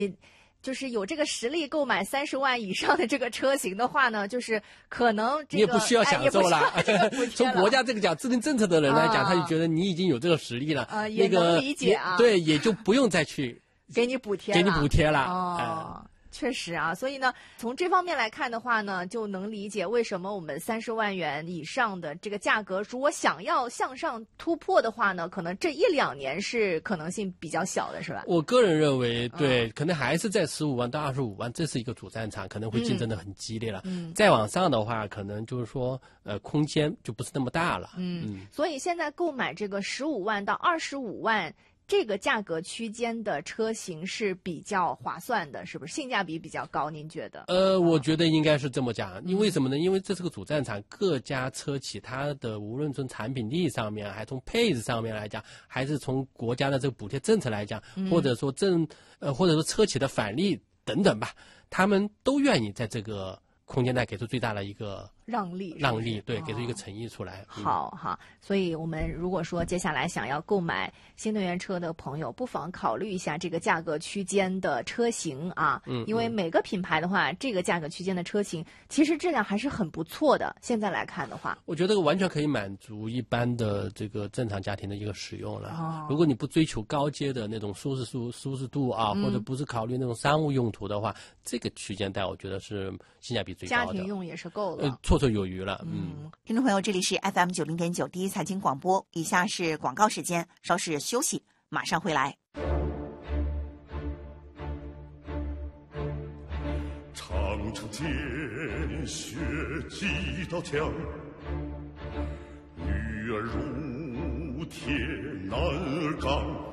就是有这个实力购买30万以上的这个车型的话呢，就是可能这个你也不需要享受了。从国家这个讲制定政策的人来讲，他就觉得你已经有这个实力了， 也能理解啊。 对，也就不用再去给你补贴了。确实啊，所以呢，从这方面来看的话呢，就能理解为什么我们30万元以上的这个价格，如果想要向上突破的话呢，可能这1-2年是可能性比较小的，是吧？ 我个人认为，对，可能还是在15万到25万，这是一个主战场，可能会竞争的很激烈了。再往上的话，可能就是说，空间就不是那么大了。 所以现在购买这个15万到25万。这个价格区间的车型是比较划算的，是不是性价比比较高？您觉得？ 我觉得应该是这么讲，因为什么呢？因为这是个主战场，各家车企它的无论从产品力上面，还从配置上面来讲，还是从国家的这个补贴政策来讲，或者说或者说车企的返利等等吧，他们都愿意在这个空间内给出最大的一个让利，对，给出一个诚意出来。 好，所以我们如果说接下来想要购买新能源车的朋友，不妨考虑一下这个价格区间的车型啊，因为每个品牌的话，这个价格区间的车型其实质量还是很不错的。现在来看的话， 我觉得完全可以满足一般的这个正常家庭的一个使用了。如果你不追求高阶的那种舒适度啊，或者不是考虑那种商务用途的话，这个区间带我觉得是性价比最高的， 家庭用也是够了， 绰绰有余了。 听众朋友，这里是 FM90.9第一财经广播，以下是广告时间，稍事休息，马上回来。 长城见血几道枪，女儿如铁男儿刚。